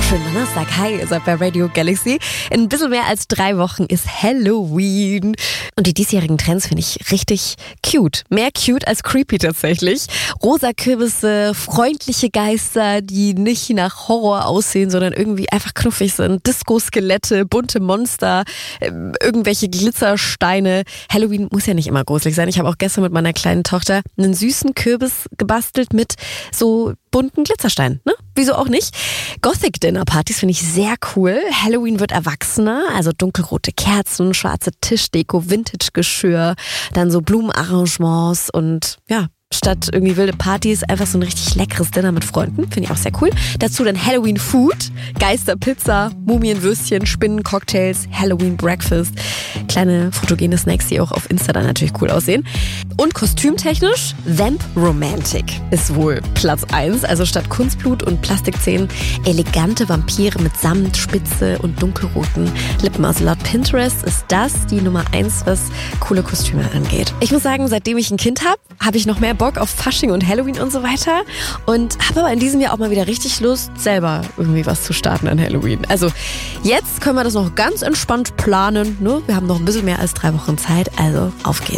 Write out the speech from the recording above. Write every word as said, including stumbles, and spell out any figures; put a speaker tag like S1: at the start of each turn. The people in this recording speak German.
S1: Schönen Donnerstag, hi, ihr seid bei Radio Galaxy. In ein bisschen mehr als drei Wochen ist Halloween. Und die diesjährigen Trends finde ich richtig cute. Mehr cute als creepy tatsächlich. Rosa Kürbisse, freundliche Geister, die nicht nach Horror aussehen, sondern irgendwie einfach knuffig sind. Disco-Skelette, bunte Monster, irgendwelche Glitzersteine. Halloween muss ja nicht immer gruselig sein. Ich habe auch gestern mit meiner kleinen Tochter einen süßen Kürbis gebastelt mit so bunten Glitzersteinen, ne? Wieso auch nicht? Gothic-Dinner-Partys finde ich sehr cool. Halloween wird erwachsener, also dunkelrote Kerzen, schwarze Tischdeko, Vintage-Geschirr, dann so Blumenarrangements und ja, statt irgendwie wilde Partys einfach so ein richtig leckeres Dinner mit Freunden. Finde ich auch sehr cool. Dazu dann Halloween-Food, Geisterpizza, Mumienwürstchen, Spinnencocktails, Halloween-Breakfast, kleine fotogene Snacks, die auch auf Insta dann natürlich cool aussehen. Und kostümtechnisch, Vamp Romantic ist wohl Platz eins. Also statt Kunstblut und Plastikzähnen elegante Vampire mit Samt, Spitze und dunkelroten Lippen. Also laut Pinterest ist das die Nummer eins, was coole Kostüme angeht. Ich muss sagen, seitdem ich ein Kind habe, habe ich noch mehr Bock auf Fasching und Halloween und so weiter und habe aber in diesem Jahr auch mal wieder richtig Lust, selber irgendwie was zu starten an Halloween. Also jetzt können wir das noch ganz entspannt planen. Ne? Wir haben noch ein bisschen mehr als drei Wochen Zeit, also auf geht's.